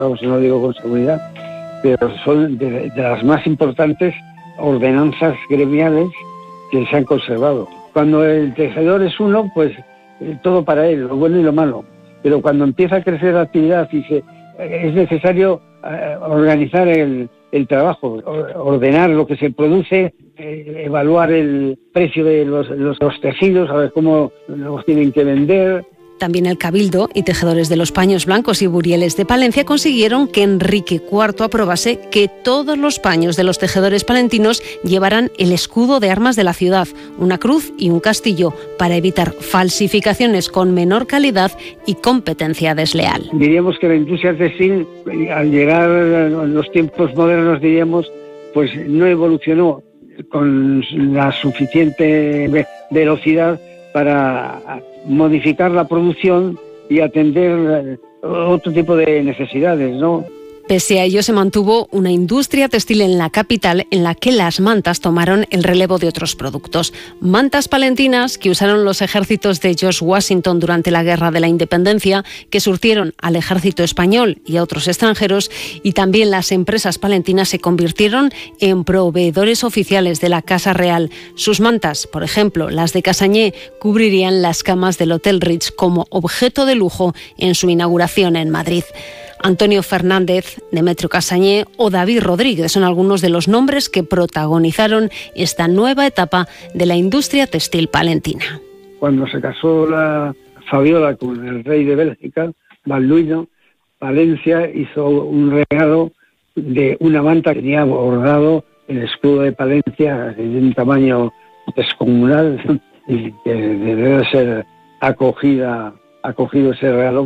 vamos, no lo digo con seguridad, pero son de las más importantes ordenanzas gremiales que se han conservado. Cuando el tejedor es uno, pues todo para él, lo bueno y lo malo. Pero cuando empieza a crecer la actividad y es necesario organizar el trabajo, ordenar lo que se produce, evaluar el precio de los tejidos, a ver cómo los tienen que vender. También el Cabildo y tejedores de los paños blancos y burieles de Palencia consiguieron que Enrique IV aprobase que todos los paños de los tejedores palentinos llevaran el escudo de armas de la ciudad, una cruz y un castillo, para evitar falsificaciones con menor calidad y competencia desleal. Diríamos que la industria textil, al llegar a los tiempos modernos, diríamos, pues no evolucionó con la suficiente velocidad para modificar la producción y atender otro tipo de necesidades, ¿no? Pese a ello, se mantuvo una industria textil en la capital en la que las mantas tomaron el relevo de otros productos. Mantas palentinas que usaron los ejércitos de George Washington durante la Guerra de la Independencia, que surtieron al ejército español y a otros extranjeros, y también las empresas palentinas se convirtieron en proveedores oficiales de la Casa Real. Sus mantas, por ejemplo, las de Casañé, cubrirían las camas del Hotel Ritz como objeto de lujo en su inauguración en Madrid. Antonio Fernández, Demetrio Casañé o David Rodríguez son algunos de los nombres que protagonizaron esta nueva etapa de la industria textil palentina. Cuando se casó la Fabiola con el rey de Bélgica, Balduino, Palencia hizo un regalo de una manta que tenía bordado el escudo de Palencia de un tamaño descomunal y que debe ser acogido ese regalo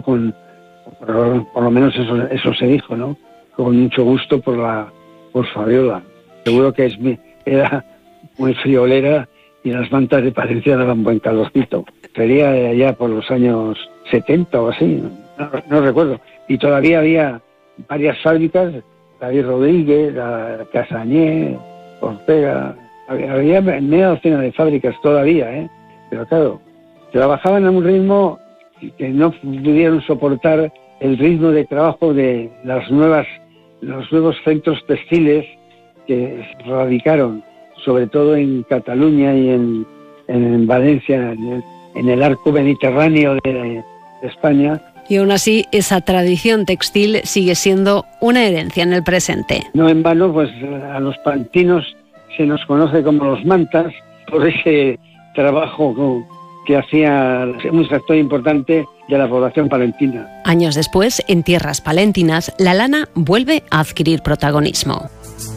por lo menos eso se dijo, ¿no? Con mucho gusto por Fabiola. Seguro que era muy friolera y las mantas de Palencia daban buen calorcito. Sería ya por los años 70 o así, no recuerdo. Y todavía había varias fábricas, David Rodríguez, la Casañé, Ortega. Había media docena de fábricas todavía, ¿eh? Pero claro, trabajaban a un ritmo que no pudieron soportar el ritmo de trabajo de los nuevos centros textiles que radicaron, sobre todo en Cataluña y en Valencia, en el arco mediterráneo de España. Y aún así, esa tradición textil sigue siendo una herencia en el presente. No en vano, pues a los palentinos se nos conoce como los mantas por ese trabajo que hacía un sector importante de la población palentina. Años después, en tierras palentinas, la lana vuelve a adquirir protagonismo.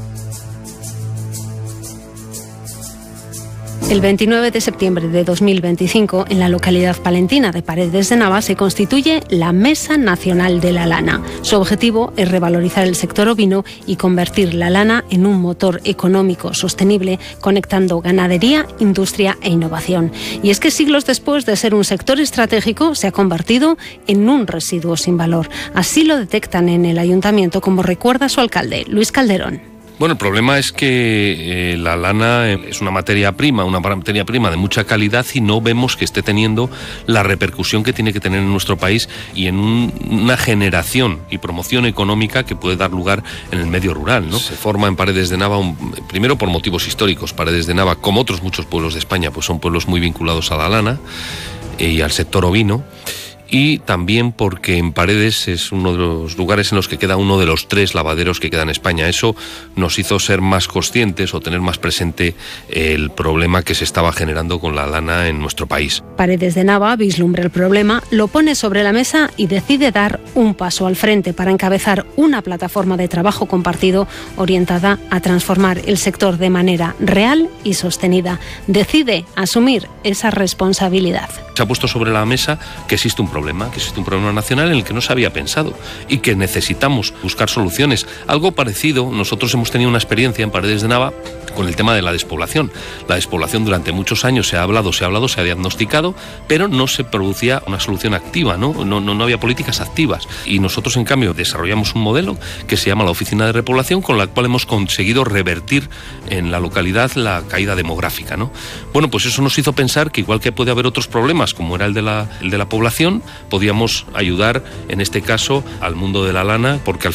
El 29 de septiembre de 2025, en la localidad palentina de Paredes de Nava, se constituye la Mesa Nacional de la Lana. Su objetivo es revalorizar el sector ovino y convertir la lana en un motor económico sostenible, conectando ganadería, industria e innovación. Y es que siglos después de ser un sector estratégico, se ha convertido en un residuo sin valor. Así lo detectan en el ayuntamiento, como recuerda su alcalde, Luis Calderón. Bueno, el problema es que la lana es una materia prima de mucha calidad y no vemos que esté teniendo la repercusión que tiene que tener en nuestro país y en una generación y promoción económica que puede dar lugar en el medio rural, ¿no? Se forma en Paredes de Nava, primero por motivos históricos. Paredes de Nava, como otros muchos pueblos de España, pues son pueblos muy vinculados a la lana y al sector ovino. Y también porque en Paredes es uno de los lugares en los que queda uno de los 3 lavaderos que queda en España. Eso nos hizo ser más conscientes o tener más presente el problema que se estaba generando con la lana en nuestro país. Paredes de Nava vislumbra el problema, lo pone sobre la mesa y decide dar un paso al frente para encabezar una plataforma de trabajo compartido orientada a transformar el sector de manera real y sostenida. Decide asumir esa responsabilidad. Se ha puesto sobre la mesa que existe un problema nacional en el que no se había pensado y que necesitamos buscar soluciones. Algo parecido, nosotros hemos tenido una experiencia en Paredes de Nava con el tema de la despoblación. La despoblación durante muchos años se ha diagnosticado, pero no se producía una solución activa, no había políticas activas. Y nosotros, en cambio, desarrollamos un modelo que se llama la Oficina de Repoblación, con la cual hemos conseguido revertir en la localidad la caída demográfica, ¿no? Bueno, pues eso nos hizo pensar que igual que puede haber otros problemas, como era el de la población, podíamos ayudar, en este caso, al mundo de la lana, porque al